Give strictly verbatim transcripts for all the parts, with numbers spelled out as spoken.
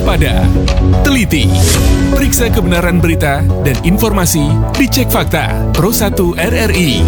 waspada, teliti, periksa kebenaran berita dan informasi, dicek fakta. Pro satu R R I.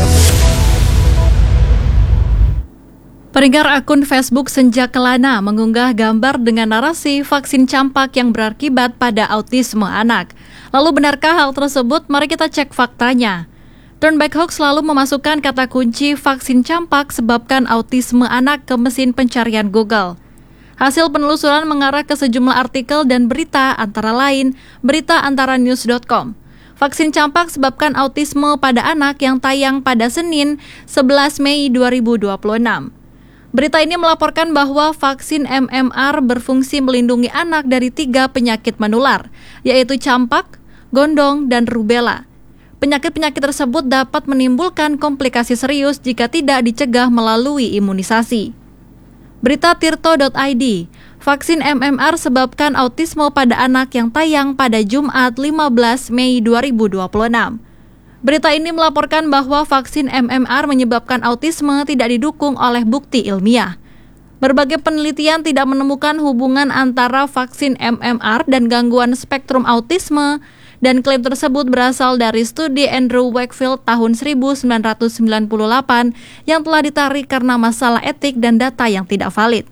Pendengar akun Facebook Senja Kelana mengunggah gambar dengan narasi vaksin campak yang berakibat pada autisme anak. Lalu benarkah hal tersebut? Mari kita cek faktanya. Turnback Hoax selalu memasukkan kata kunci vaksin campak sebabkan autisme anak ke mesin pencarian Google. Hasil penelusuran mengarah ke sejumlah artikel dan berita, antara lain berita antara news dot com. Vaksin campak sebabkan autisme pada anak yang tayang pada Senin sebelas Mei dua ribu dua puluh enam. Berita ini melaporkan bahwa vaksin M M R berfungsi melindungi anak dari tiga penyakit menular, yaitu campak, gondong, dan rubella. Penyakit-penyakit tersebut dapat menimbulkan komplikasi serius jika tidak dicegah melalui imunisasi. Berita tirto dot I D, vaksin M M R sebabkan autisme pada anak yang tayang pada Jumat lima belas Mei dua ribu dua puluh enam. Berita ini melaporkan bahwa vaksin M M R menyebabkan autisme tidak didukung oleh bukti ilmiah. Berbagai penelitian tidak menemukan hubungan antara vaksin M M R dan gangguan spektrum autisme, dan klaim tersebut berasal dari studi Andrew Wakefield tahun seribu sembilan ratus sembilan puluh delapan yang telah ditarik karena masalah etik dan data yang tidak valid.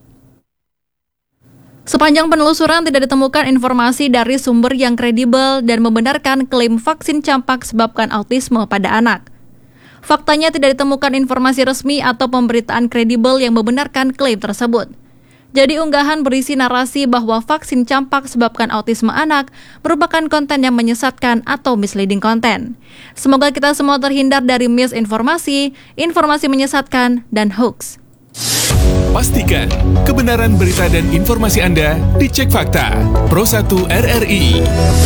Sepanjang penelusuran tidak ditemukan informasi dari sumber yang kredibel dan membenarkan klaim vaksin campak sebabkan autisme pada anak. Faktanya tidak ditemukan informasi resmi atau pemberitaan kredibel yang membenarkan klaim tersebut. Jadi unggahan berisi narasi bahwa vaksin campak sebabkan autisme anak merupakan konten yang menyesatkan atau misleading konten. Semoga kita semua terhindar dari misinformasi, informasi menyesatkan, dan hoax. Pastikan kebenaran berita dan informasi Anda dicek fakta. Pro satu R R I.